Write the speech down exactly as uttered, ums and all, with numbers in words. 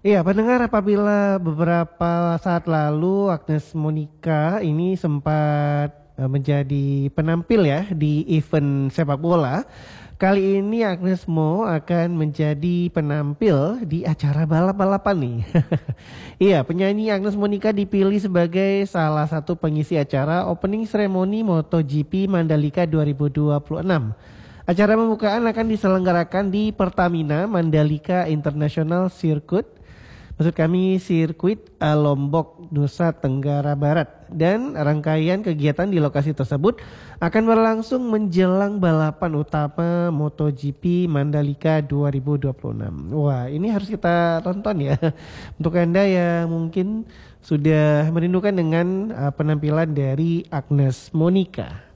Iya, pendengar, apabila beberapa saat lalu Agnes Monica ini sempat eh, menjadi penampil ya di event sepak bola. Kali ini Agnes Mo akan menjadi penampil di acara balap-balapan nih. Iya, penyanyi Agnes Monica dipilih sebagai salah satu pengisi acara opening ceremony MotoGP Mandalika dua ribu dua puluh enam. Acara pembukaan akan diselenggarakan di Pertamina Mandalika International Circuit. Maksud kami sirkuit eh, Lombok, Nusa Tenggara Barat. Dan rangkaian kegiatan di lokasi tersebut akan berlangsung menjelang balapan utama MotoGP Mandalika dua ribu dua puluh enam. Wah, ini harus kita tonton ya. Untuk Anda yang mungkin sudah merindukan dengan eh, penampilan dari Agnes Monica.